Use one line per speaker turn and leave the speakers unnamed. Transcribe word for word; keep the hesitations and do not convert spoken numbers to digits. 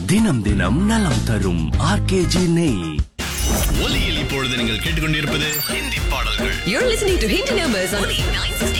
தினம் தினம் நலம் தரும் ஆர்கேஜி நெய்.
ஒலியில் இப்பொழுது நீங்கள் கேட்டுக்கொண்டிருப்பது ஹிந்தி பாடல்கள்.
You're listening to Hindi Numbers on